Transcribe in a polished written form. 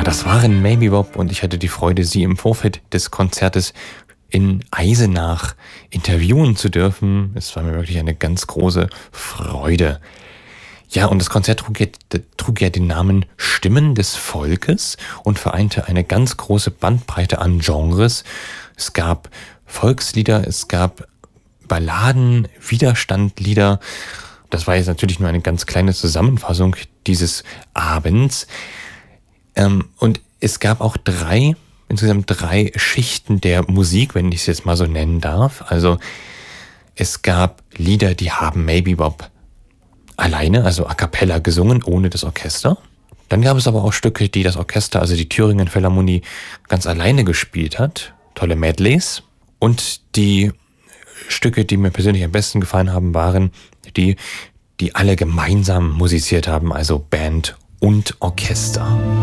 Ja, das waren Maybe Bob und ich hatte die Freude, sie im Vorfeld des Konzertes in Eisenach interviewen zu dürfen. Es war mir wirklich eine ganz große Freude. Ja, und das Konzert trug ja den Namen Stimmen des Volkes und vereinte eine ganz große Bandbreite an Genres. Es gab Volkslieder, es gab Balladen, Widerstandlieder. Das war jetzt natürlich nur eine ganz kleine Zusammenfassung dieses Abends. Und es gab auch insgesamt drei Schichten der Musik, wenn ich es jetzt mal so nennen darf. Also es gab Lieder, die haben Maybe Bob alleine, also a cappella gesungen, ohne das Orchester. Dann gab es aber auch Stücke, die das Orchester, also die Thüringen Philharmonie, ganz alleine gespielt hat. Tolle Medleys. Und die Stücke, die mir persönlich am besten gefallen haben, waren die alle gemeinsam musiziert haben, also Band und Orchester.